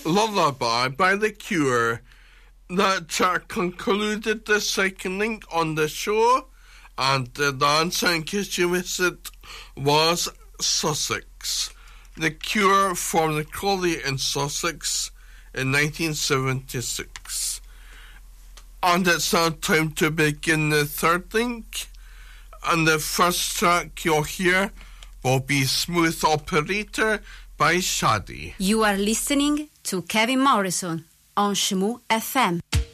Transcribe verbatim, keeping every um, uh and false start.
Lullaby by The Cure. That track concluded the second link on the show, and the dancer, in case you missed it, was Sussex. The Cure formed Crawley in Sussex in nineteen seventy-six. And it's now time to begin the third link, and the first track you'll hear will be Smooth Operator by Shadi. You are listening to Kevin Morrison on Shmoo F M.